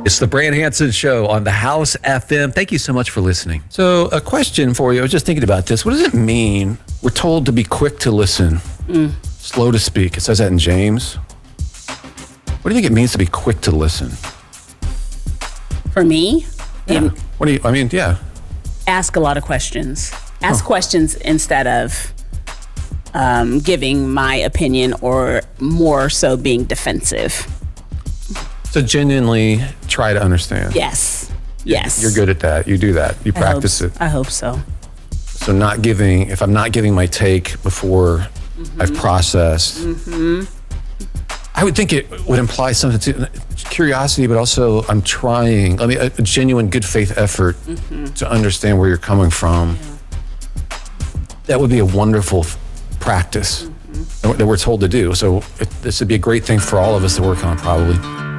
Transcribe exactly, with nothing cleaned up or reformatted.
It's the Brand Hanson Show on the House F M. Thank you so much for listening. So a question for you. I was just thinking about this. What does it mean? We're told to be quick to listen, mm. slow to speak. It says that in James. What do you think it means to be quick to listen? For me? Yeah. What do you, I mean, yeah. Ask a lot of questions. Ask oh. questions instead of um, giving my opinion or more so being defensive. So genuinely try to understand. Yes. Yes. You're good at that. You do that. You practice I it. I hope so. So not giving, if I'm not giving my take before mm-hmm. I've processed, mm-hmm. I would think it would imply something to curiosity, but also I'm trying, I mean, a, a genuine good faith effort mm-hmm. to understand where you're coming from. Yeah. That would be a wonderful f- practice mm-hmm. that we're told to do. So it, this would be a great thing for all of us to work on, probably.